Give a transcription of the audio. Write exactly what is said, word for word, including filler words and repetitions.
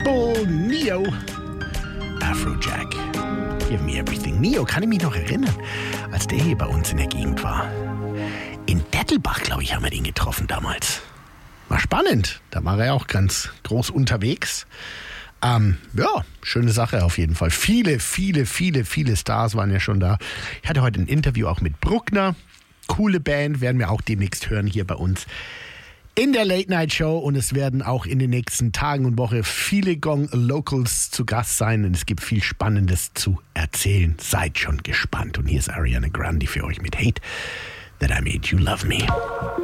Pitbull, Neo, Afrojack, Give Me Everything. Neo, kann ich mich noch erinnern, als der hier bei uns in der Gegend war. In Dettelbach, glaube ich, haben wir den getroffen damals. War spannend. Da war er auch ganz groß unterwegs. Ähm, ja, schöne Sache auf jeden Fall. Viele, viele, viele, viele Stars waren ja schon da. Ich hatte heute ein Interview auch mit Bruckner. Coole Band, werden wir auch demnächst hören hier bei uns in der Late-Night-Show. Und es werden auch in den nächsten Tagen und Wochen viele Gong-Locals zu Gast sein. Und es gibt viel Spannendes zu erzählen. Seid schon gespannt. Und hier ist Ariana Grande für euch mit Hate That I Made You Love Me.